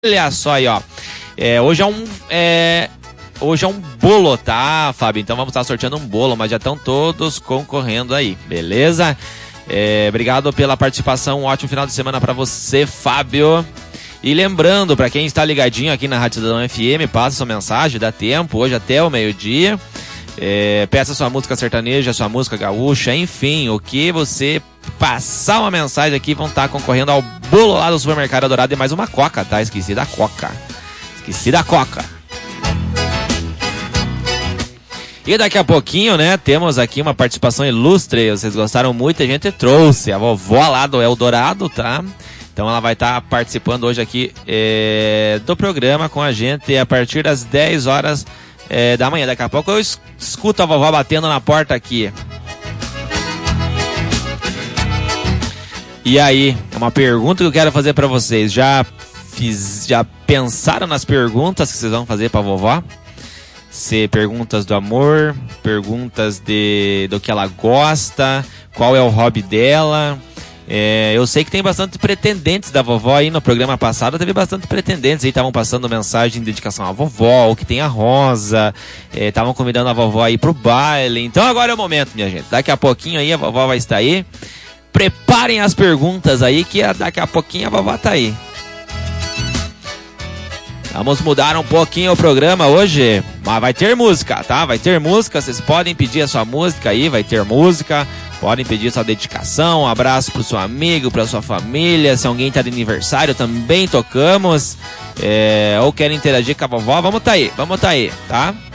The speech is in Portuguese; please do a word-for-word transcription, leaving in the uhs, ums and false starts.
Olha só aí, ó. É, hoje é um... É, hoje é um bolo, tá, Fábio? Então vamos estar sorteando um bolo, mas já estão todos concorrendo aí, beleza? É, obrigado pela participação, um ótimo final de semana pra você, Fábio. E lembrando, pra quem está ligadinho aqui na Rádio Cidadão F M, passa sua mensagem, dá tempo, hoje até o meio-dia. É, peça sua música sertaneja, sua música gaúcha, enfim, o que você passar uma mensagem aqui, vão estar concorrendo ao bolo lá do Supermercado Dourado e mais uma coca, tá? Esqueci da coca. Esqueci da coca. E daqui a pouquinho, né, temos aqui uma participação ilustre, vocês gostaram muito, a gente trouxe a vovó lá do Eldorado, tá? Então ela vai estar participando hoje aqui é, do programa com a gente a partir das dez horas é, da manhã. Daqui a pouco eu es- escuto a vovó batendo na porta aqui. E aí, uma pergunta que eu quero fazer pra vocês. Já fiz, já pensaram nas perguntas que vocês vão fazer pra vovó? Se perguntas do amor, perguntas de do que ela gosta, qual é o hobby dela. É, eu sei que tem bastante pretendentes da vovó aí. No programa passado teve bastante pretendentes aí, estavam passando mensagem de dedicação à vovó, ou que tem a Rosa, estavam é, convidando a vovó aí pro baile. Então agora é o momento, minha gente. Daqui a pouquinho aí a vovó vai estar aí. Preparem as perguntas aí, que daqui a pouquinho a vovó tá aí. Vamos mudar um pouquinho o programa hoje, mas vai ter música, tá? Vai ter música, vocês podem pedir a sua música aí, vai ter música. Podem pedir sua dedicação, um abraço pro seu amigo, pra sua família. Se alguém tá de aniversário, também tocamos. É, ou querem interagir com a vovó, vamos tá aí, vamos tá aí, tá?